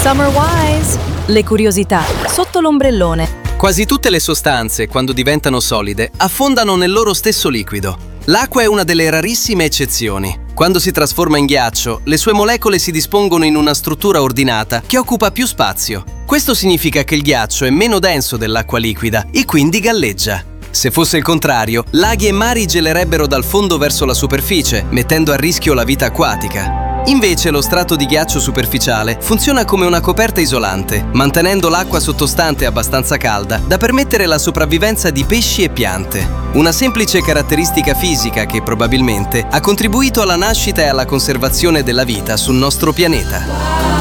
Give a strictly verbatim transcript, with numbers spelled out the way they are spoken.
Summer Wise! Le curiosità sotto l'ombrellone. Quasi tutte le sostanze, quando diventano solide, affondano nel loro stesso liquido. L'acqua è una delle rarissime eccezioni. Quando si trasforma in ghiaccio, le sue molecole si dispongono in una struttura ordinata che occupa più spazio. Questo significa che il ghiaccio è meno denso dell'acqua liquida e quindi galleggia. Se fosse il contrario, laghi e mari gelerebbero dal fondo verso la superficie, mettendo a rischio la vita acquatica. Invece lo strato di ghiaccio superficiale funziona come una coperta isolante, mantenendo l'acqua sottostante abbastanza calda da permettere la sopravvivenza di pesci e piante. Una semplice caratteristica fisica che probabilmente ha contribuito alla nascita e alla conservazione della vita sul nostro pianeta.